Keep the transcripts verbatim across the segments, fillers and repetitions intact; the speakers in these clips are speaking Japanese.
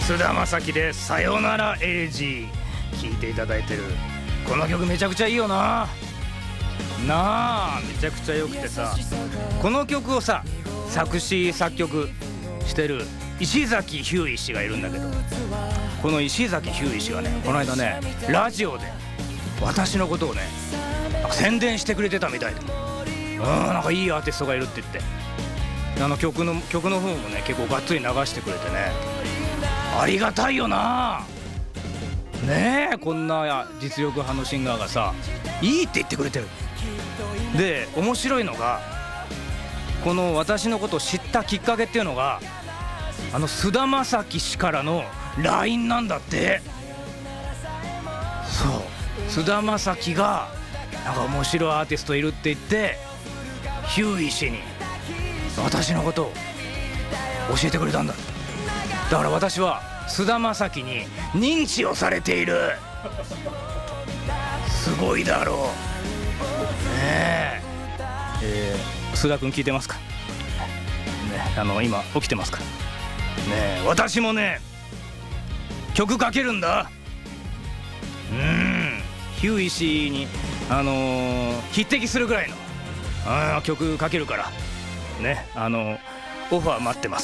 菅田将暉でさよならエレジー聴いていただいてる。この曲めちゃくちゃいいよななあ、めちゃくちゃ良くてさ、この曲をさ作詞作曲してる石崎ひゅーい氏がいるんだけど、この石崎ひゅーい氏がね、この間ねラジオで私のことをねなんか宣伝してくれてたみたいで、うん、なんかいいアーティストがいるって言って、あの曲の曲の方もね結構がっつり流してくれてね、ありがたいよなねえ、こんな実力派のシンガーがさいいって言ってくれてる。で面白いのが、この私のことを知ったきっかけっていうのが、あの菅田将暉氏からの ライン なんだって。そう、菅田将暉がなんか面白いアーティストいるって言ってひゅーい氏に私のことを教えてくれたんだ。だから私は菅田将暉に認知をされている。すごいだろうねえ。えー、須田君聞いてますか、ね、あの今起きてますかね。え私もね曲かけるんだ。うーん、ひゅーい氏にあのー、匹敵するぐらいのあ曲かけるからね、あのー、オファー待ってます。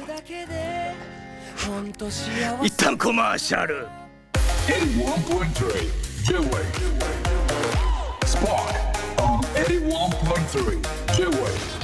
一旦コマーシャル。 エイワンポイントスリー J-Wave Spark on エイワンポイントスリー J-Wave